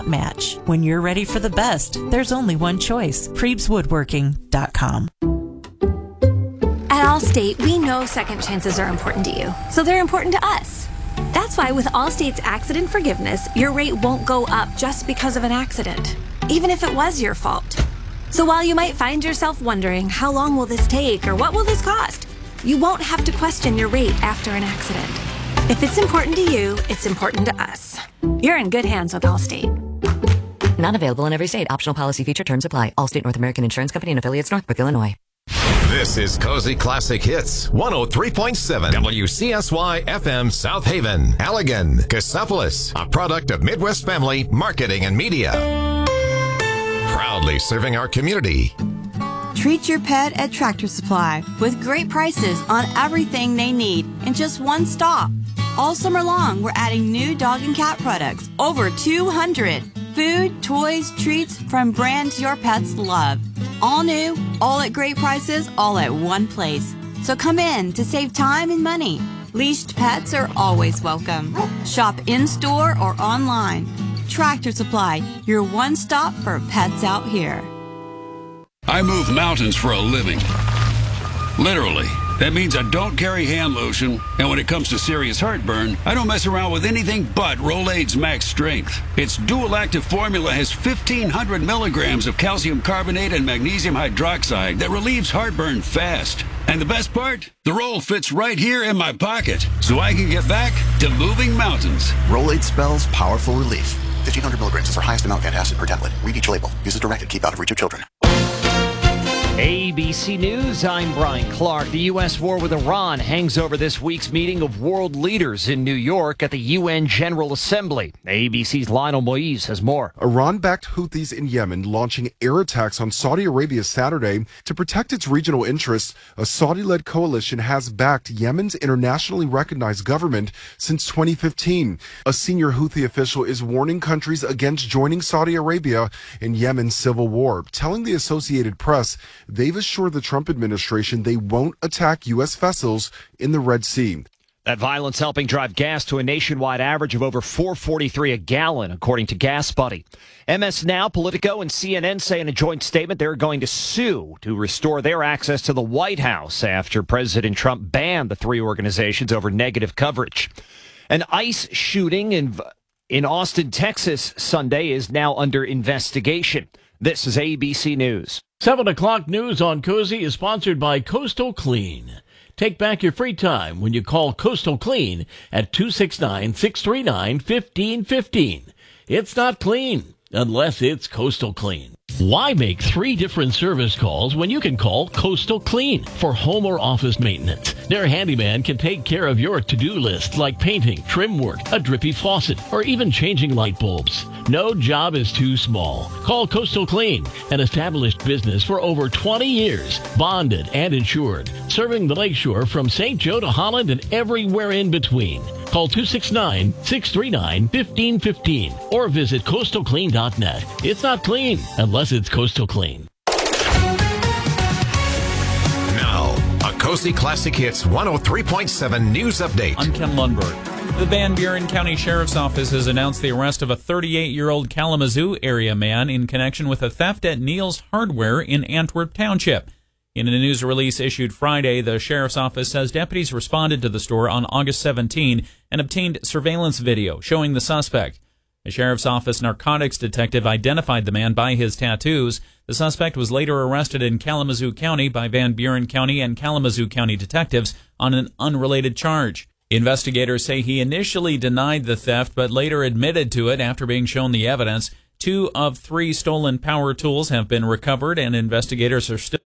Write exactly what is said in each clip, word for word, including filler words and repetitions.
not match. When you're ready for the best, there's only one choice. Prebes Woodworking dot com. At Allstate, we know second chances are important to you, so they're important to us. That's why with Allstate's accident forgiveness, your rate won't go up just because of an accident, even if it was your fault. So while you might find yourself wondering, how long will this take or what will this cost? You won't have to question your rate after an accident. If it's important to you, it's important to us. You're in good hands with Allstate. Not available in every state. Optional policy feature terms apply. Allstate North American Insurance Company and affiliates, Northbrook, Illinois. This is Cozy Classic Hits, one oh three point seven W C S Y F M South Haven, Allegan, Cassopolis, a product of Midwest Family Marketing and Media. Proudly serving our community. Treat your pet at Tractor Supply with great prices on everything they need in just one stop. All summer long, we're adding new dog and cat products, over two hundred. Food, toys, treats from brands your pets love. All new, all at great prices, all at one place. So come in to save time and money. Leashed pets are always welcome. Shop in-store or online. Tractor Supply, your one stop for pets out here. I move mountains for a living. Literally. That means I don't carry hand lotion, and when it comes to serious heartburn, I don't mess around with anything but Rolaids Max Strength. Its dual-active formula has fifteen hundred milligrams of calcium carbonate and magnesium hydroxide that relieves heartburn fast. And the best part? The roll fits right here in my pocket, so I can get back to moving mountains. Rolaids spells powerful relief. fifteen hundred milligrams is our highest amount of antacid per tablet. Read each label. Use as directed. Keep out of reach of children. A B C News, I'm Brian Clark. The U S war with Iran hangs over this week's meeting of world leaders in New York at the U N General Assembly. A B C's Lionel Moise has more. Iran-backed Houthis in Yemen launching air attacks on Saudi Arabia Saturday to protect its regional interests. A Saudi-led coalition has backed Yemen's internationally recognized government since twenty fifteen. A senior Houthi official is warning countries against joining Saudi Arabia in Yemen's civil war, telling the Associated Press they've assured the Trump administration they won't attack U S vessels in the Red Sea. That violence helping drive gas to a nationwide average of over four forty-three a gallon, according to Gas Buddy. M S Now, Politico, and C N N say in a joint statement they're going to sue to restore their access to the White House after President Trump banned the three organizations over negative coverage. An ICE shooting in, in Austin, Texas, Sunday is now under investigation. This is A B C News. seven o'clock news on Cozy is sponsored by Coastal Clean. Take back your free time when you call Coastal Clean at two six nine, six three nine, one five one five. It's not clean unless it's Coastal Clean. Why make three different service calls when you can call Coastal Clean for home or office maintenance? Their handyman can take care of your to-do list like painting, trim work, a drippy faucet, or even changing light bulbs. No job is too small. Call Coastal Clean, an established business for over twenty years, bonded and insured, serving the Lakeshore from Saint Joe to Holland and everywhere in between. Call two six nine, six three nine, one five one five or visit coastal clean dot net. It's not clean unless it's Coastal Clean. Now, a Cozy Classic Hits one oh three point seven news update. I'm Ken Lundberg. The Van Buren County Sheriff's Office has announced the arrest of a thirty-eight-year-old Kalamazoo area man in connection with a theft at Neal's Hardware in Antwerp Township. In a news release issued Friday, the Sheriff's Office says deputies responded to the store on August seventeenth and obtained surveillance video showing the suspect. The Sheriff's Office narcotics detective identified the man by his tattoos. The suspect was later arrested in Kalamazoo County by Van Buren County and Kalamazoo County detectives on an unrelated charge. Investigators say he initially denied the theft but later admitted to it after being shown the evidence. Two of three stolen power tools have been recovered, and investigators are still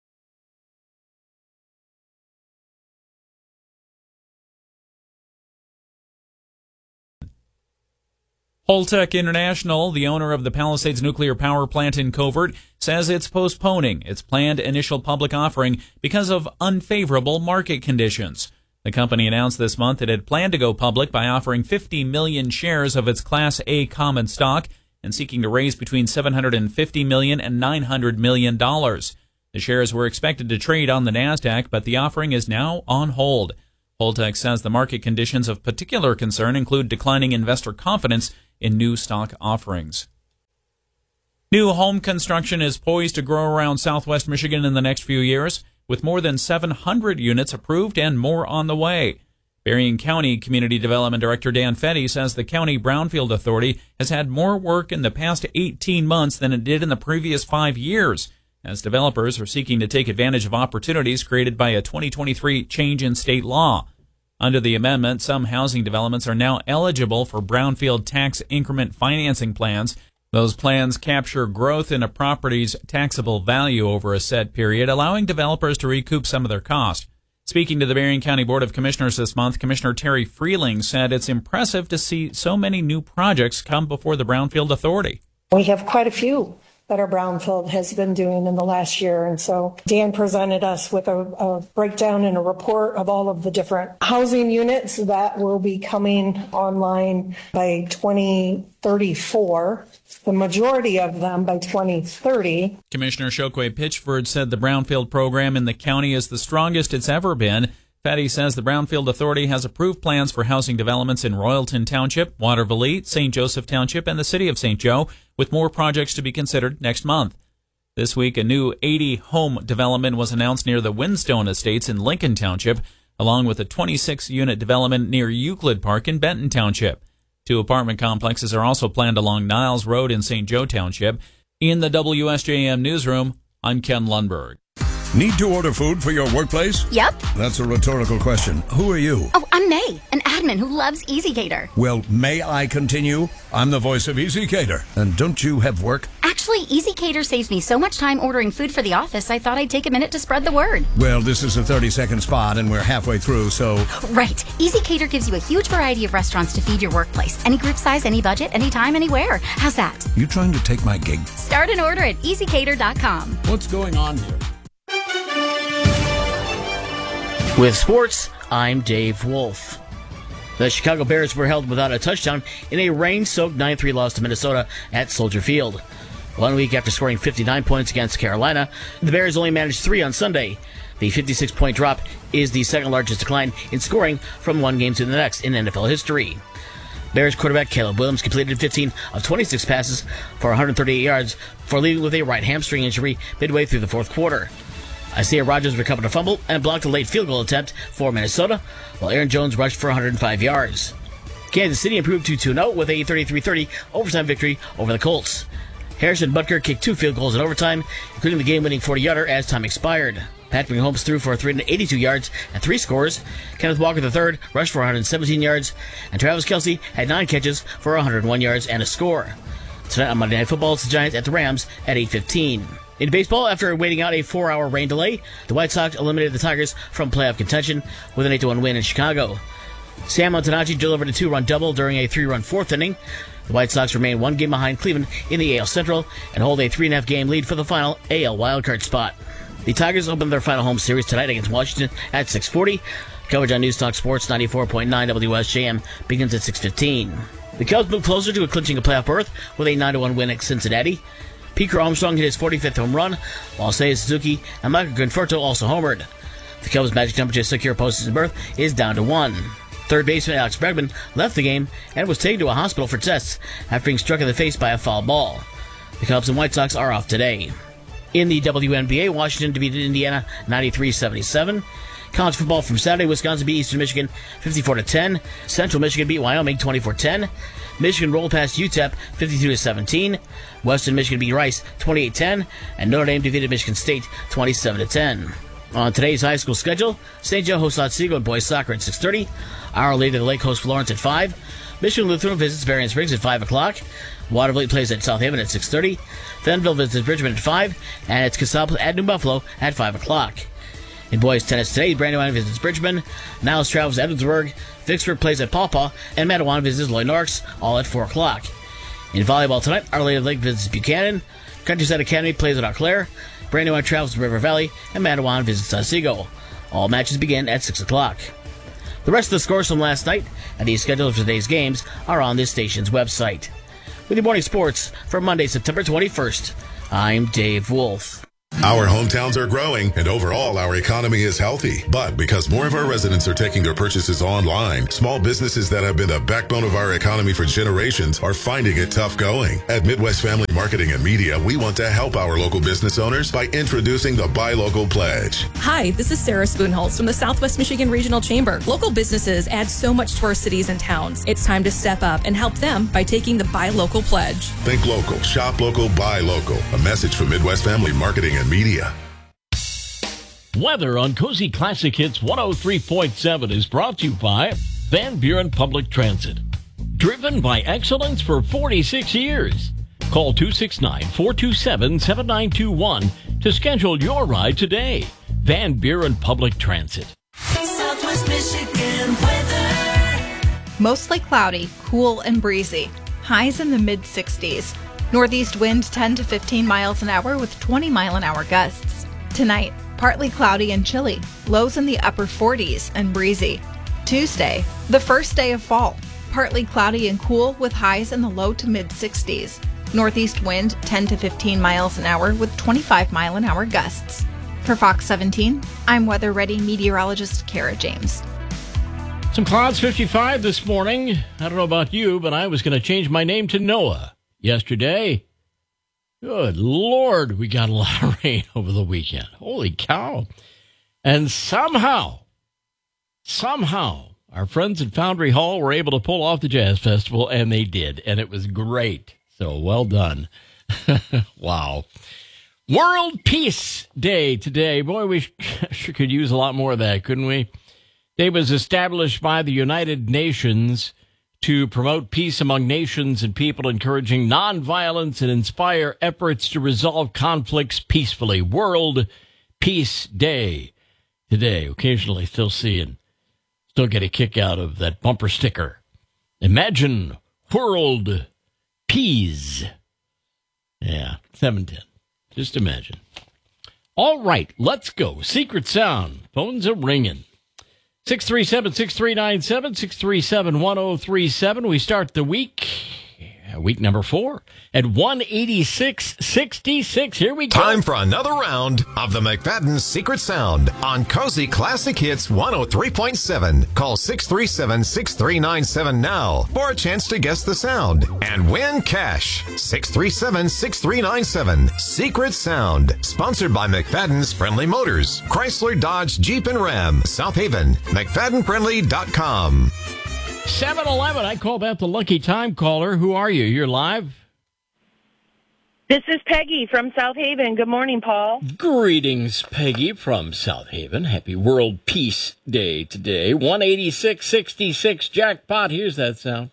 Holtec International, the owner of the Palisades nuclear power plant in Covert, says it's postponing its planned initial public offering because of unfavorable market conditions. The company announced this month it had planned to go public by offering fifty million shares of its Class A common stock and seeking to raise between seven hundred fifty million dollars and nine hundred million dollars. The shares were expected to trade on the NASDAQ, but the offering is now on hold. Holtec says the market conditions of particular concern include declining investor confidence in new stock offerings. New home construction is poised to grow around southwest Michigan in the next few years, with more than seven hundred units approved and more on the way. Berrien County Community Development Director Dan Fetty says the County Brownfield Authority has had more work in the past eighteen months than it did in the previous five years, as developers are seeking to take advantage of opportunities created by a twenty twenty-three change in state law. Under the amendment, some housing developments are now eligible for brownfield tax increment financing plans. Those plans capture growth in a property's taxable value over a set period, allowing developers to recoup some of their cost. Speaking to the Berrien County Board of Commissioners this month, Commissioner Terry Freeling said it's impressive to see so many new projects come before the Brownfield Authority. We have quite a few that our Brownfield has been doing in the last year. And so Dan presented us with a, a breakdown and a report of all of the different housing units that will be coming online by twenty thirty-four, the majority of them by twenty thirty. Commissioner Chokwe Pitchford said the Brownfield program in the county is the strongest it's ever been. Fetty says the Brownfield Authority has approved plans for housing developments in Royalton Township, Waterville, Saint Joseph Township, and the city of Saint Joe, with more projects to be considered next month. This week, a new eighty-home development was announced near the Windstone Estates in Lincoln Township, along with a twenty-six unit development near Euclid Park in Benton Township. Two apartment complexes are also planned along Niles Road in Saint Joe Township. In the W S J M newsroom, I'm Ken Lundberg. Need to order food for your workplace? Yep. That's a rhetorical question. Who are you? Oh, I'm May, an admin who loves EasyCater. Well, may I continue? I'm the voice of EasyCater. And don't you have work? Actually, EasyCater saves me so much time ordering food for the office, I thought I'd take a minute to spread the word. Well, this is a thirty-second spot, and we're halfway through, so... Right. EasyCater gives you a huge variety of restaurants to feed your workplace. Any group size, any budget, anytime, anywhere. How's that? You trying to take my gig? Start an order at easy cater dot com. What's going on here? With sports, I'm Dave Wolf. The Chicago Bears were held without a touchdown in a rain-soaked nine three loss to Minnesota at Soldier Field. One week after scoring fifty-nine points against Carolina, the Bears only managed three on Sunday. The fifty-six point drop is the second largest decline in scoring from one game to the next in N F L history. Bears quarterback Caleb Williams completed fifteen of twenty-six passes for one hundred thirty-eight yards before leaving with a right hamstring injury midway through the fourth quarter. Isaiah Rodgers recovered a fumble and blocked a late field goal attempt for Minnesota, while Aaron Jones rushed for one hundred five yards. Kansas City improved to two oh with a thirty-three thirty overtime victory over the Colts. Harrison Butker kicked two field goals in overtime, including the game-winning forty-yarder as time expired. Patrick Mahomes threw for three hundred eighty-two yards and three scores. Kenneth Walker the third rushed for one hundred seventeen yards, and Travis Kelce had nine catches for one hundred one yards and a score. Tonight on Monday Night Football, it's the Giants at the Rams at eight fifteen. In baseball, after waiting out a four-hour rain delay, the White Sox eliminated the Tigers from playoff contention with an eight to one win in Chicago. Sam Antonacci delivered a two-run double during a three-run fourth inning. The White Sox remain one game behind Cleveland in the A L Central and hold a three and a half game lead for the final A L wildcard spot. The Tigers open their final home series tonight against Washington at six forty. Coverage on News Talk Sports ninety-four point nine W S J M begins at six fifteen. The Cubs move closer to clinching a playoff berth with a nine to one win at Cincinnati. Peter Armstrong hit his forty-fifth home run, while Seiya Suzuki and Michael Conforto also homered. The Cubs' magic number to secure postseason berth is down to one. Third baseman Alex Bregman left the game and was taken to a hospital for tests after being struck in the face by a foul ball. The Cubs and White Sox are off today. In the W N B A, Washington defeated Indiana ninety-three seventy-seven. College football from Saturday, Wisconsin beat Eastern Michigan fifty-four to ten. Central Michigan beat Wyoming twenty-four ten. Michigan rolled past U T E P fifty-two to seventeen. Western Michigan beat Rice twenty-eight ten. And Notre Dame defeated Michigan State twenty-seven to ten. On today's high school schedule, Saint Joe hosts Otsego and boys soccer at six thirty. Our Lady of the Lake hosts Florence at five. Michigan Lutheran visits Varian Springs at five o'clock. Waterville plays at South Haven at six thirty. Fenville visits Bridgman at five. And it's Casablanca at New Buffalo at five o'clock. In boys tennis today, Brandywine visits Bridgman. Niles travels to Edwardsburg. Vicksburg plays at Paw Paw. And Matawan visits Lloyd Norris, all at four o'clock. In volleyball tonight, Our Lady of the Lake visits Buchanan. Countryside Academy plays at Eau Claire. Brandywine travels to River Valley. And Matawan visits Otsego. All matches begin at six o'clock. The rest of the scores from last night and the schedule for today's games are on this station's website. With your morning sports for Monday, September twenty-first, I'm Dave Wolf. Our hometowns are growing, and overall, our economy is healthy. But because more of our residents are taking their purchases online, small businesses that have been the backbone of our economy for generations are finding it tough going. At Midwest Family Marketing and Media, we want to help our local business owners by introducing the Buy Local Pledge. Hi, this is Sarah Spoonholz from the Southwest Michigan Regional Chamber. Local businesses add so much to our cities and towns. It's time to step up and help them by taking the Buy Local Pledge. Think local, shop local, buy local. A message from Midwest Family Marketing and Media. Weather on Cozy Classic Hits one oh three point seven is brought to you by Van Buren Public Transit. Driven by excellence for forty-six years. Call two six nine, four two seven, seven nine two one to schedule your ride today. Van Buren Public Transit. Southwest Michigan weather. Mostly cloudy, cool and breezy. Highs in the mid sixties. Northeast wind ten to fifteen miles an hour with twenty mile an hour gusts. Tonight, partly cloudy and chilly. Lows in the upper forties and breezy. Tuesday, the first day of fall. Partly cloudy and cool with highs in the low to mid sixties. Northeast wind ten to fifteen miles an hour with twenty-five mile an hour gusts. For Fox seventeen, I'm weather ready meteorologist Kara James. Some clouds, fifty-five this morning. I don't know about you, but I was going to change my name to Noah yesterday. Good Lord, we got a lot of rain over the weekend. Holy cow. And somehow, somehow, our friends at Foundry Hall were able to pull off the Jazz Festival, and they did, and it was great. So well done. Wow. World Peace Day today. Boy, we sure could use a lot more of that, couldn't we? Day was established by the United Nations to promote peace among nations and people, encouraging nonviolence and inspire efforts to resolve conflicts peacefully. World Peace Day today. Occasionally still see and still get a kick out of that bumper sticker. Imagine World Peace. Yeah, seven ten. Just imagine. All right, let's go. Secret Sound. Phones are ringing. six three seven, six three nine seven, six three seven, one oh three seven. We start the week, week number four, at one eighty-six sixty-six. Here we go. Time for another round of the McFadden Secret Sound on Cozy Classic Hits one oh three point seven. Call six three seven, six three nine seven now for a chance to guess the sound and win cash. six three seven, six three nine seven. Secret Sound. Sponsored by McFadden's Friendly Motors, Chrysler, Dodge, Jeep, and Ram, South Haven. McFadden Friendly dot com. seven eleven. I call that the lucky time caller. Who are you? You're live. This is Peggy from South Haven. Good morning, Paul. Greetings, Peggy from South Haven. Happy World Peace Day today. one eighty-six sixty-six jackpot. Here's that sound.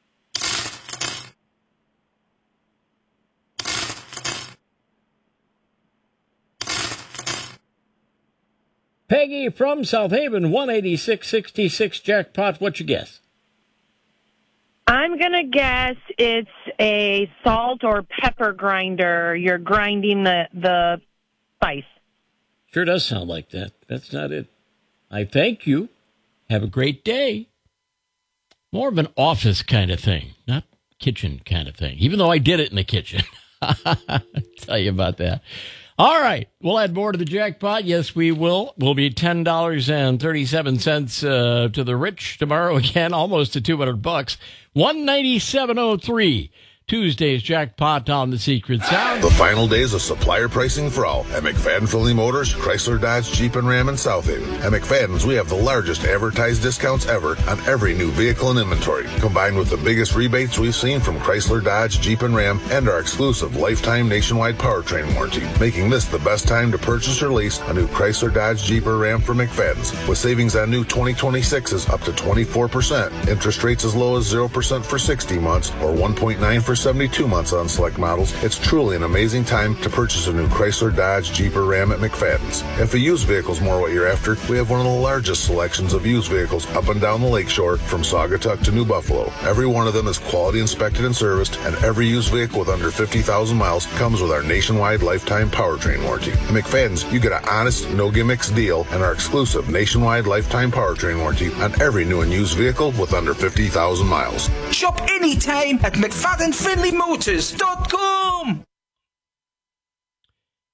Peggy from South Haven, one eighty-six sixty-six jackpot. What's your guess? I'm going to guess it's a salt or pepper grinder. You're grinding the, the spice. Sure does sound like that. That's not it. I thank you. Have a great day. More of an office kind of thing, not kitchen kind of thing, even though I did it in the kitchen. I'll tell you about that. All right. We'll add more to the jackpot. Yes, we will. We'll be ten dollars and thirty-seven cents uh, to the rich tomorrow again, almost to two hundred bucks. one ninety-seven oh three. Tuesday's jackpot on the Secret Sound. The final days of supplier pricing for all at McFadden Friendly Motors, Chrysler, Dodge, Jeep, and Ram in South Haven. At McFadden's, we have the largest advertised discounts ever on every new vehicle in inventory, combined with the biggest rebates we've seen from Chrysler, Dodge, Jeep, and Ram, and our exclusive lifetime nationwide powertrain warranty, making this the best time to purchase or lease a new Chrysler, Dodge, Jeep, or Ram from McFadden's, with savings on new twenty twenty-sixes up to twenty-four percent, interest rates as low as zero percent for sixty months, or one point nine for seventy-two months on select models. It's truly an amazing time to purchase a new Chrysler, Dodge, Jeep, or Ram at McFadden's. If a used vehicle is more what you're after, we have one of the largest selections of used vehicles up and down the lakeshore from Saugatuck to New Buffalo. Every one of them is quality inspected and serviced, and every used vehicle with under fifty thousand miles comes with our nationwide lifetime powertrain warranty. At McFadden's, you get an honest, no gimmicks deal and our exclusive nationwide lifetime powertrain warranty on every new and used vehicle with under fifty thousand miles. Shop anytime at McFadden Friendly Motors dot com.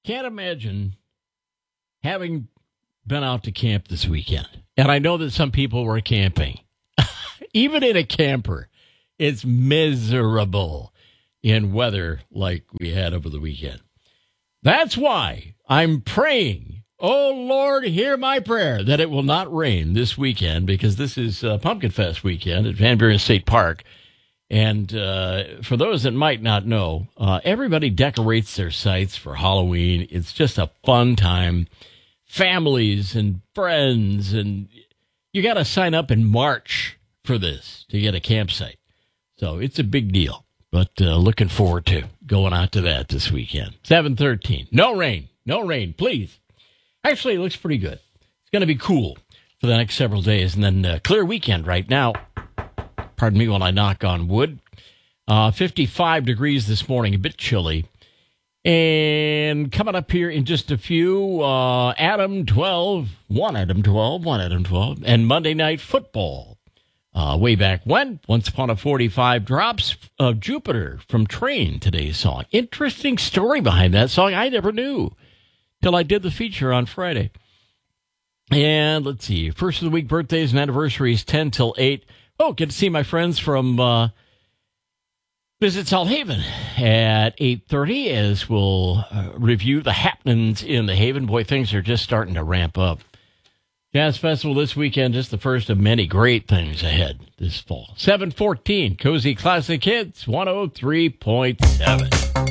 can't imagine having been out to camp this weekend. And I know that some people were camping. Even in a camper, it's miserable in weather like we had over the weekend. That's why I'm praying, oh, Lord, hear my prayer, that it will not rain this weekend, because this is uh, Pumpkin Fest weekend at Van Buren State Park. And uh, for those that might not know, uh, everybody decorates their sites for Halloween. It's just a fun time. Families and friends, and you got to sign up in March for this to get a campsite. So it's a big deal. But uh, looking forward to going out to that this weekend. seven thirteen. No rain. No rain, please. Actually, it looks pretty good. It's going to be cool for the next several days. And then uh, clear weekend right now. Pardon me while I knock on wood. Uh, fifty-five degrees this morning, a bit chilly. And coming up here in just a few, uh, Adam twelve, one Adam twelve, one Adam twelve, and Monday Night Football. Uh, way back when, Once Upon a forty-five, drops of Jupiter from Train, today's song. Interesting story behind that song. I never knew till I did the feature on Friday. And let's see, first of the week, birthdays and anniversaries, ten till eight. Oh, get to see my friends from uh, Visit South Haven at eight thirty as we'll uh, review the happenings in the Haven. Boy, things are just starting to ramp up. Jazz Festival this weekend, just the first of many great things ahead this fall. seven fourteen, Cozy Classic Hits, one oh three point seven.